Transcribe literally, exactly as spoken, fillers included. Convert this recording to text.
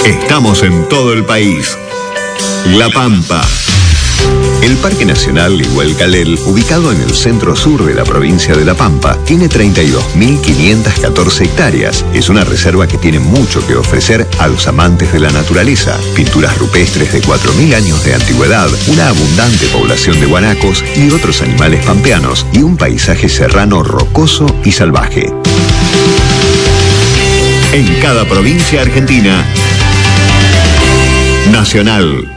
Estamos en todo el país. La Pampa. El Parque Nacional Igualcalel, ubicado en el centro-sur de la provincia de La Pampa, tiene treinta y dos mil quinientas catorce hectáreas. Es una reserva que tiene mucho que ofrecer a los amantes de la naturaleza. Pinturas rupestres de cuatro mil años de antigüedad, una abundante población de guanacos y otros animales pampeanos, y un paisaje serrano rocoso y salvaje. En cada provincia argentina, Nacional.